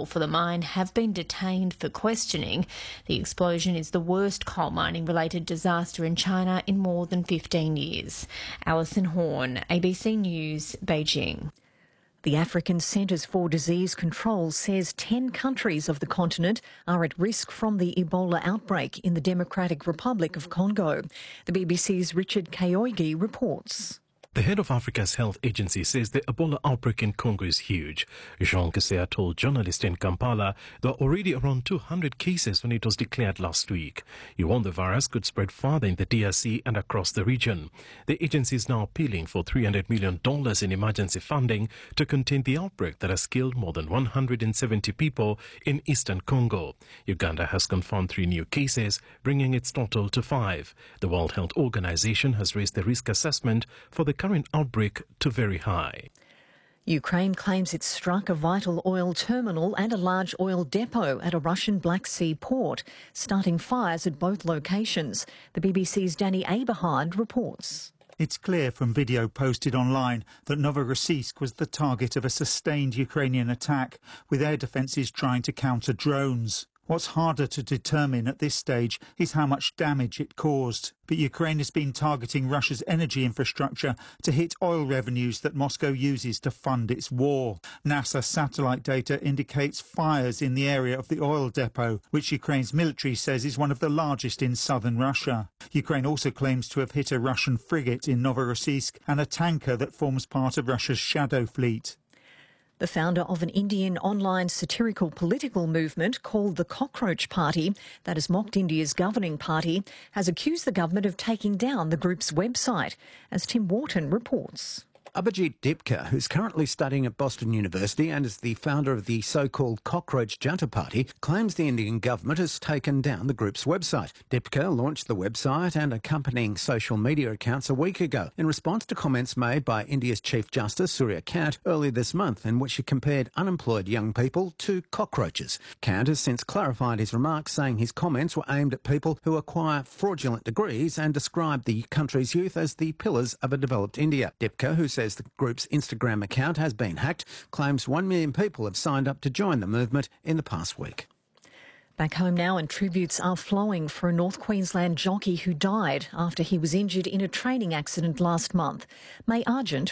responsible for the mine have been detained for questioning. The explosion is the worst coal mining-related disaster in China in more than 15 years. Alison Horn, ABC News, Beijing. The African Centres for Disease Control says 10 countries of the continent are at risk from the Ebola outbreak in the Democratic Republic of Congo. The BBC's Richard Kayogi reports. The head of Africa's health agency says the Ebola outbreak in Congo is huge. Jean Kesea told journalists in Kampala there are already around 200 cases when it was declared last week. He warned the virus could spread farther in the DRC and across the region. The agency is now appealing for $300 million in emergency funding to contain the outbreak that has killed more than 170 people in eastern Congo. Uganda has confirmed 3 new cases, bringing its total to 5. The World Health Organization has raised the risk assessment for the current outbreak to very high. Ukraine claims it struck a vital oil terminal and a large oil depot at a Russian Black Sea port, starting fires at both locations. The BBC's Danny Aberhard reports. It's clear from video posted online that Novorossiysk was the target of a sustained Ukrainian attack, with air defences trying to counter drones. What's harder to determine at this stage is how much damage it caused. But Ukraine has been targeting Russia's energy infrastructure to hit oil revenues that Moscow uses to fund its war. NASA satellite data indicates fires in the area of the oil depot, which Ukraine's military says is one of the largest in southern Russia. Ukraine also claims to have hit a Russian frigate in Novorossiysk and a tanker that forms part of Russia's Shadow Fleet. The founder of an Indian online satirical political movement called the Cockroach Party, that has mocked India's governing party, has accused the government of taking down the group's website, as Tim Wharton reports. Abhijit Dipka, who's currently studying at Boston University and is the founder of the so-called Cockroach Junta Party, claims the Indian government has taken down the group's website. Dipka launched the website and accompanying social media accounts a week ago in response to comments made by India's Chief Justice Surya Kant earlier this month, in which he compared unemployed young people to cockroaches. Kant has since clarified his remarks, saying his comments were aimed at people who acquire fraudulent degrees and described the country's youth as the pillars of a developed India. Dipka, who says the group's Instagram account has been hacked, claims 1 million people have signed up to join the movement in the past week. Back home now, and tributes are flowing for a North Queensland jockey who died after he was injured in a training accident last month. May Argent